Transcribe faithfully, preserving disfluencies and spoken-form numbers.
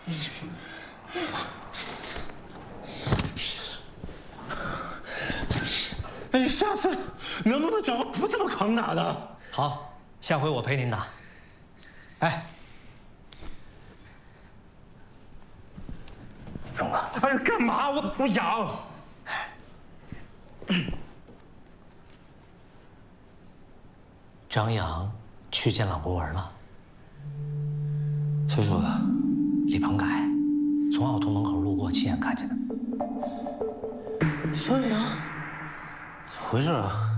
哎，你下次能不能找个不这么扛打的？ 好，下回我陪您打。哎，荣哥， 哎呀，干嘛？我我痒。 张扬去见朗博文了。 谁说的？ 李鹏凯从奥图门口路过，亲眼看见的。 张扬，怎么回事啊？